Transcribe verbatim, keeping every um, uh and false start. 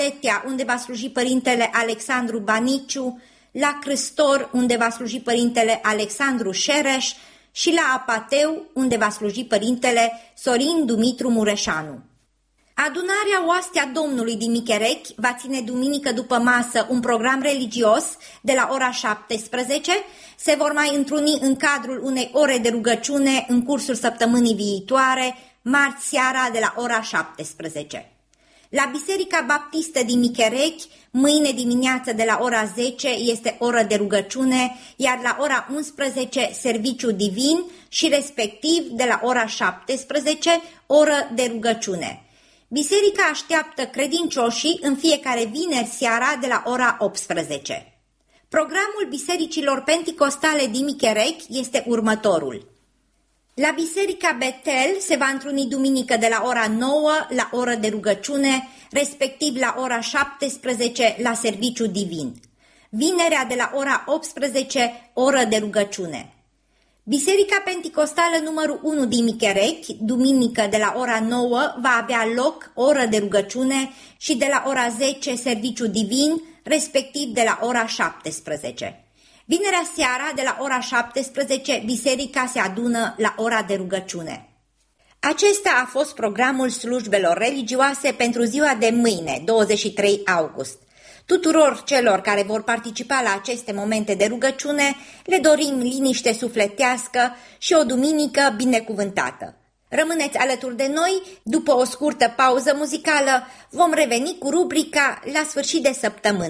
Tetea, unde va sluji părintele Alexandru Baniciu, la Crâstor, unde va sluji părintele Alexandru Șereș și la Apateu, unde va sluji părintele Sorin Dumitru Mureșanu. Adunarea Oastea Domnului din Micherechi va ține duminică după masă un program religios de la ora șaptesprezece. Se vor mai întruni în cadrul unei ore de rugăciune în cursul săptămânii viitoare, marți seara de la ora șaptesprezece. La Biserica Baptistă din Micherechi, mâine dimineață de la ora zece este oră de rugăciune, iar la ora unsprezece serviciu divin și respectiv de la ora șaptesprezece oră de rugăciune. Biserica așteaptă credincioșii în fiecare vineri seara de la ora optsprezece. Programul bisericilor penticostale din Micherechi este următorul. La Biserica Betel se va întruni duminică de la ora nouă la oră de rugăciune, respectiv la ora șaptesprezece la serviciu divin. Vinerea de la ora optsprezece, oră de rugăciune. Biserica Penticostală numărul unu din Micherechi, duminică de la ora nouă, va avea loc oră de rugăciune și de la ora zece serviciu divin, respectiv de la ora șaptesprezece. Vinerea seara, de la ora șaptesprezece, biserica se adună la ora de rugăciune. Acesta a fost programul slujbelor religioase pentru ziua de mâine, douăzeci și trei august. Tuturor celor care vor participa la aceste momente de rugăciune le dorim liniște sufletească și o duminică binecuvântată. Rămâneți alături de noi, după o scurtă pauză muzicală vom reveni cu rubrica La sfârșit de săptămână.